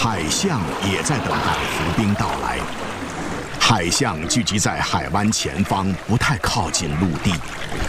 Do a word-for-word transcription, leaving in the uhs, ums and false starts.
海象也在等待伏兵到来。海象聚集在海湾前方，不太靠近陆地，